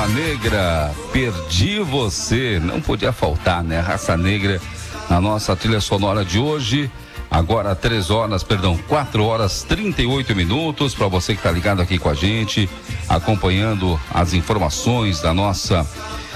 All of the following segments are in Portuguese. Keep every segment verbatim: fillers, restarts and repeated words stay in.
Raça Negra, perdi você. Não podia faltar, né? Raça Negra na nossa trilha sonora de hoje. Agora três horas, perdão, quatro horas trinta e oito minutos. Para você que está ligado aqui com a gente, acompanhando as informações da nossa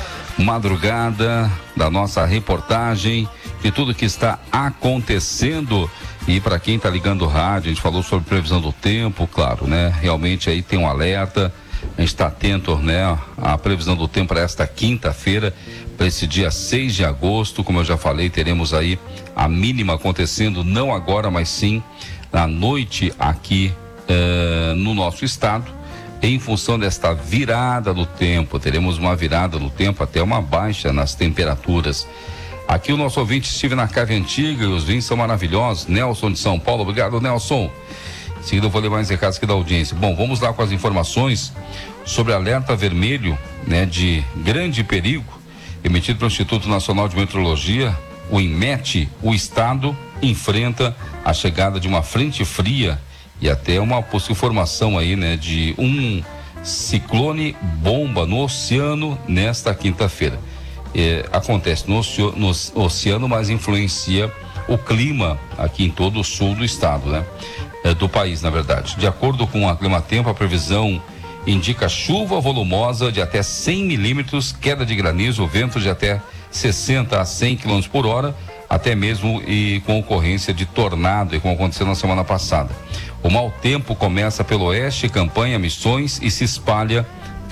madrugada, da nossa reportagem, de tudo que está acontecendo. E para quem está ligando o rádio, a gente falou sobre previsão do tempo, claro, né? Realmente aí tem um alerta. A gente está atento, né, à previsão do tempo para esta quinta-feira, para esse dia seis de agosto. Como eu já falei, teremos aí a mínima acontecendo, não agora, mas sim à noite aqui uh, no nosso estado, em função desta virada do tempo. Teremos uma virada do tempo, até uma baixa nas temperaturas. Aqui o nosso ouvinte estive na Cave Antiga e os vinhos são maravilhosos. Nelson de São Paulo, obrigado, Nelson. Em seguida eu vou ler mais recados aqui da audiência. Bom, vamos lá com as informações sobre alerta vermelho, né, de grande perigo, emitido pelo Instituto Nacional de Meteorologia, o INMET. O estado enfrenta a chegada de uma frente fria e até uma possível formação aí, né, de um ciclone bomba no oceano nesta quinta-feira. É, acontece no, oceano, no oceano, mas influencia o clima aqui em todo o sul do estado, né? É, do país, na verdade. De acordo com a Climatempo, a previsão indica chuva volumosa de até cem milímetros, queda de granizo, vento de até sessenta a cem quilômetros por hora, até mesmo e com ocorrência de tornado, e como aconteceu na semana passada. O mau tempo começa pelo oeste, Campanha, Missões, e se espalha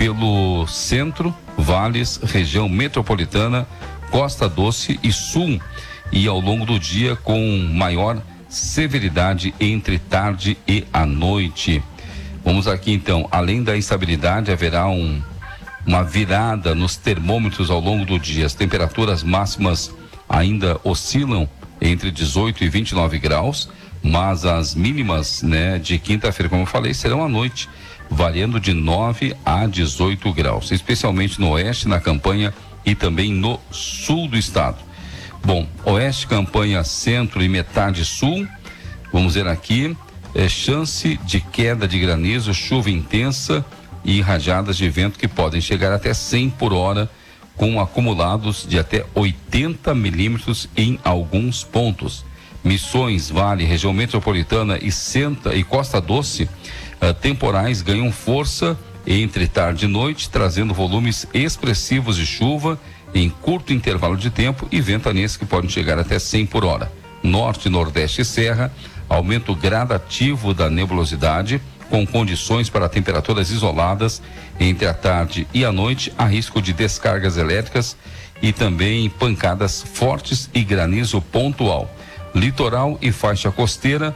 pelo centro, vales, região metropolitana, Costa Doce e sul, e ao longo do dia com maior severidade entre tarde e à noite. Vamos aqui então, além da instabilidade, haverá um, uma virada nos termômetros ao longo do dia. As temperaturas máximas ainda oscilam entre dezoito e vinte e nove graus, mas as mínimas, né, de quinta-feira, como eu falei, serão à noite, variando de nove a dezoito graus, especialmente no oeste, na Campanha e também no sul do estado. Bom, oeste, Campanha, centro e metade sul, vamos ver aqui, é, chance de queda de granizo, chuva intensa e rajadas de vento que podem chegar até cem por hora, com acumulados de até oitenta milímetros em alguns pontos. Missões, Vale, região metropolitana e, Senta, e Costa Doce, uh, temporais ganham força entre tarde e noite, trazendo volumes expressivos de chuva em curto intervalo de tempo e ventanias que podem chegar até cem por hora. Norte, Nordeste e Serra, aumento gradativo da nebulosidade, com condições para temperaturas isoladas entre a tarde e a noite, há risco de descargas elétricas e também pancadas fortes e granizo pontual. Litoral e faixa costeira,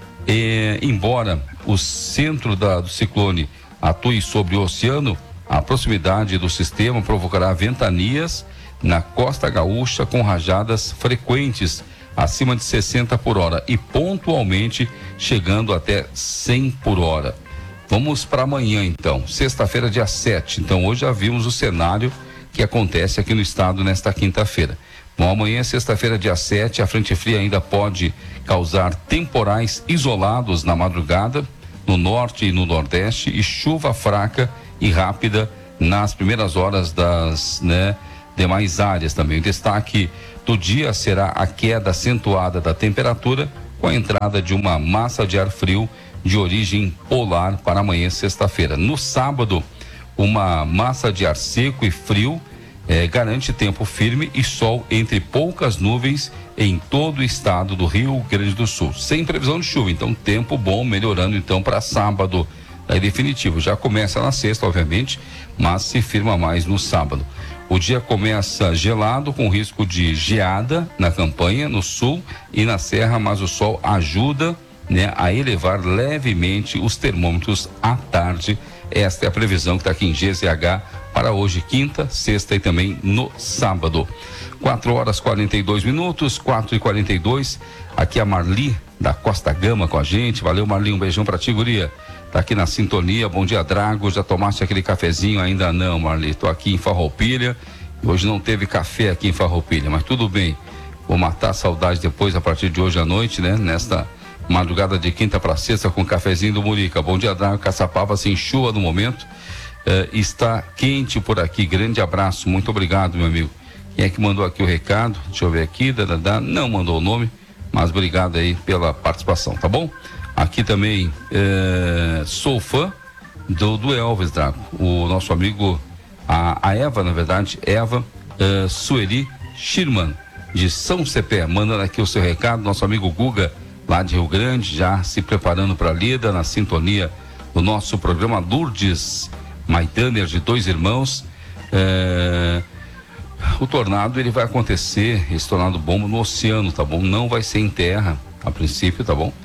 eh, embora o centro da, do ciclone atue sobre o oceano, a proximidade do sistema provocará ventanias na costa gaúcha com rajadas frequentes acima de sessenta por hora e pontualmente chegando até cem por hora. Vamos para amanhã então, sexta-feira, dia sete. Então hoje já vimos o cenário que acontece aqui no estado nesta quinta-feira. Bom, amanhã, sexta-feira, dia sete, a frente fria ainda pode causar temporais isolados na madrugada no norte e no nordeste e chuva fraca e rápida nas primeiras horas das, né, demais áreas também. O destaque do dia será a queda acentuada da temperatura com a entrada de uma massa de ar frio de origem polar para amanhã, sexta-feira. No sábado, uma massa de ar seco e frio eh, garante tempo firme e sol entre poucas nuvens em todo o estado do Rio Grande do Sul, sem previsão de chuva. Então, tempo bom, melhorando então para sábado. Aí definitivo, já começa na sexta, obviamente, mas se firma mais no sábado. O dia começa gelado, com risco de geada na Campanha, no sul e na Serra, mas o sol ajuda, né, a elevar levemente os termômetros à tarde. Esta é a previsão que está aqui em G Z H para hoje, quinta, sexta e também no sábado. quatro horas e quarenta e dois minutos, quatro e quarenta e dois. Aqui a Marli da Costa Gama com a gente. Valeu, Marli, um beijão pra ti, guria. Tá aqui na sintonia. Bom dia, Drago. Já tomaste aquele cafezinho? Ainda não, Marli. Tô aqui em Farroupilha. Hoje não teve café aqui em Farroupilha, mas tudo bem. Vou matar a saudade depois, a partir de hoje à noite, né? Nesta madrugada de quinta para sexta com o cafezinho do Murica. Bom dia, Drago. Caçapava se enxua no momento. Uh, está quente por aqui. Grande abraço, muito obrigado, meu amigo. Quem é que mandou aqui o recado? Deixa eu ver aqui. Dadadá. Não mandou o nome, mas obrigado aí pela participação, tá bom? Aqui também uh, sou fã do, do Elvis Drago, o nosso amigo, a, a Eva, na verdade, Eva uh, Sueli Schirman, de São Cepé, mandando aqui o seu recado. Nosso amigo Guga, lá de Rio Grande, já se preparando para a lida, na sintonia do nosso programa. Lourdes Maitaner, de Dois Irmãos. É... O tornado, ele vai acontecer, esse tornado bomba, no oceano, tá bom? Não vai ser em terra, a princípio, tá bom?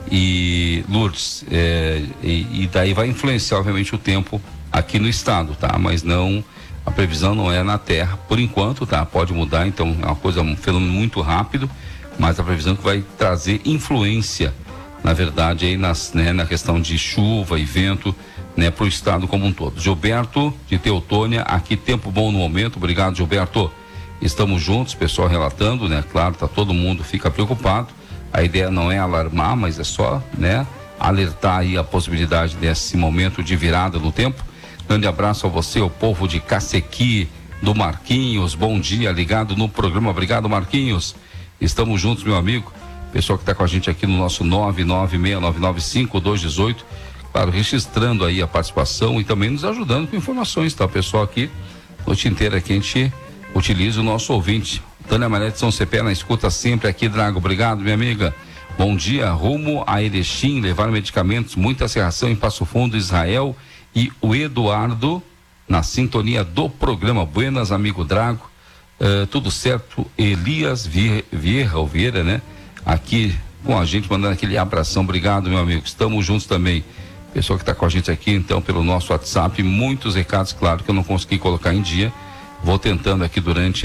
E Lourdes, é... e, e daí vai influenciar, obviamente, o tempo aqui no estado, tá? Mas não, a previsão não é na terra, por enquanto, tá? Pode mudar, então é uma coisa, um fenômeno muito rápido, mas a previsão que vai trazer influência, na verdade, aí nas, né, na questão de chuva e vento, né, para o estado como um todo. Gilberto, de Teutônia, aqui tempo bom no momento. Obrigado, Gilberto. Estamos juntos, pessoal relatando, né? Claro, tá, todo mundo fica preocupado. A ideia não é alarmar, mas é só, né, alertar aí a possibilidade desse momento de virada no tempo. Grande abraço a você, o povo de Cacequi, do Marquinhos. Bom dia, ligado no programa. Obrigado, Marquinhos. Estamos juntos, meu amigo. Pessoal que está com a gente aqui no nosso nove nove seis nove nove cinco dois um oito. Claro, registrando aí a participação e também nos ajudando com informações, tá? O pessoal aqui, noite inteira que a gente utiliza o nosso ouvinte. Tânia Maré de São Cepé na escuta sempre aqui, Drago. Obrigado, minha amiga. Bom dia, rumo a Erechim, levar medicamentos, muita serração em Passo Fundo, Israel e o Eduardo na sintonia do programa. Buenas, amigo Drago. Uh, tudo certo, Elias Vieira, ou Vieira, né? Aqui com a gente, mandando aquele abração. Obrigado, meu amigo. Estamos juntos também. Pessoal que está com a gente aqui, então, pelo nosso WhatsApp, muitos recados, claro, que eu não consegui colocar em dia. Vou tentando aqui durante